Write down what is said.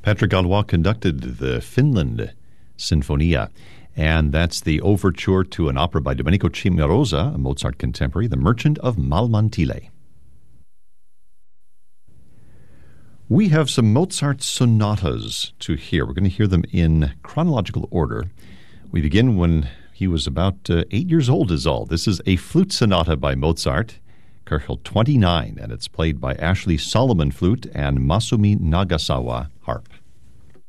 Patrick Galois conducted the Finland Sinfonia, and that's the overture to an opera by Domenico Cimarosa, a Mozart contemporary, The Merchant of Malmantile. We have some Mozart sonatas to hear. We're going to hear them in chronological order. We begin when he was about 8 years old is all. This is a flute sonata by Mozart, Köchel 29, and it's played by Ashley Solomon flute and Masumi Nagasawa harp.